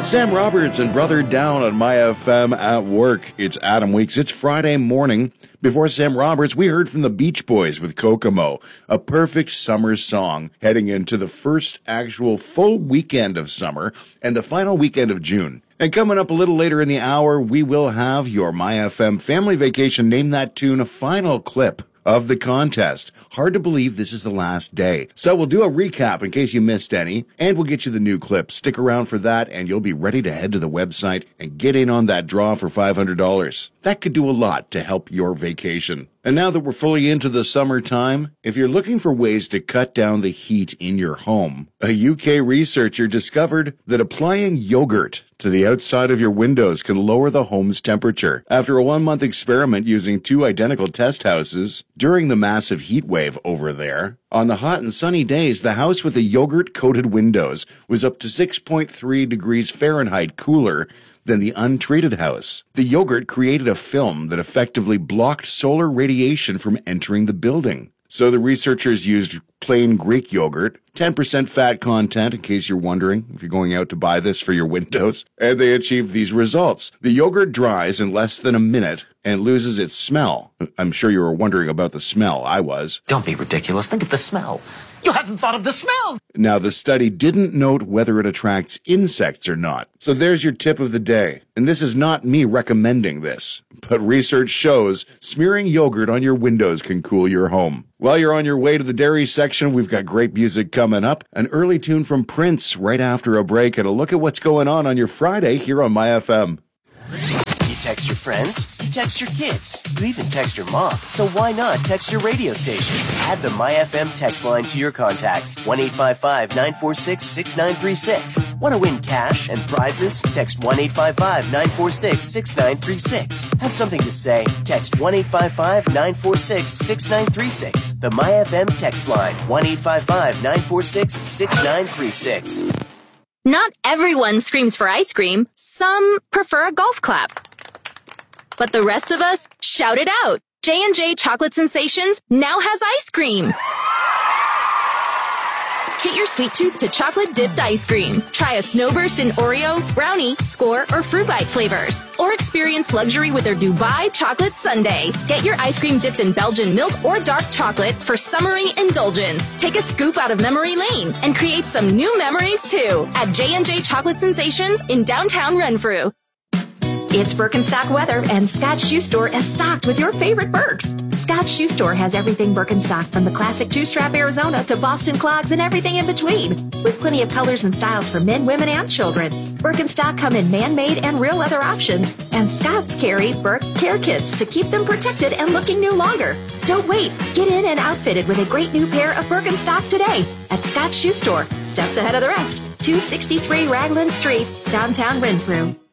Sam Roberts and Brother Down on My FM at work. It's Adam Weeks. It's Friday morning. Before Sam Roberts, we heard from the Beach Boys with Kokomo, a perfect summer song heading into the first actual full weekend of summer and the final weekend of June. And coming up a little later in the hour, we will have your My FM Family Vacation Name That Tune final clip of the contest. Hard to believe this is the last day. So we'll do a recap in case you missed any, and we'll get you the new clip. Stick around for that, and you'll be ready to head to the website and get in on that draw for $500. That could do a lot to help your vacation. And now that we're fully into the summertime, if you're looking for ways to cut down the heat in your home, a UK researcher discovered that applying yogurt to the outside of your windows can lower the home's temperature. After a 1-month experiment using 2 identical test houses during the massive heat wave over there, on the hot and sunny days, the house with the yogurt-coated windows was up to 6.3 degrees Fahrenheit cooler than the untreated house. The yogurt created a film that effectively blocked solar radiation from entering the building. So the researchers used plain Greek yogurt, 10% fat content, in case you're wondering if you're going out to buy this for your windows, and they achieved these results. The yogurt dries in less than a minute and loses its smell. I'm sure you were wondering about the smell. I was. Don't be ridiculous. Think of the smell. You haven't thought of the smell! Now, the study didn't note whether it attracts insects or not. So there's your tip of the day. And this is not me recommending this, but research shows smearing yogurt on your windows can cool your home. While you're on your way to the dairy section, we've got great music coming up. An early tune from Prince right after a break, and a look at what's going on your Friday here on My FM. You text your friends, you text your kids, you even text your mom. So why not text your radio station? Add the My FM text line to your contacts. 1-855-946-6936. Want to win cash and prizes? Text 1-855-946-6936. Have something to say? Text 1-855-946-6936. The My FM text line. 1-855-946-6936. Not everyone screams for ice cream. Some prefer a golf clap. But the rest of us shout it out. J&J Chocolate Sensations now has ice cream. Treat your sweet tooth to chocolate-dipped ice cream. Try a Snowburst in Oreo, brownie, score, or fruit bite flavors. Or experience luxury with their Dubai Chocolate Sundae. Get your ice cream dipped in Belgian milk or dark chocolate for summery indulgence. Take a scoop out of memory lane and create some new memories, too, at J&J Chocolate Sensations in downtown Renfrew. It's Birkenstock weather, and Scott Shoe Store is stocked with your favorite Birks. Scott Shoe Store has everything Birkenstock, from the classic two-strap Arizona to Boston clogs and everything in between, with plenty of colors and styles for men, women, and children. Birkenstock come in man-made and real leather options, and Scott's carry Birk care kits to keep them protected and looking new longer. Don't wait. Get in and outfitted with a great new pair of Birkenstock today at Scott Shoe Store, steps ahead of the rest, 263 Raglan Street, downtown Renfrew.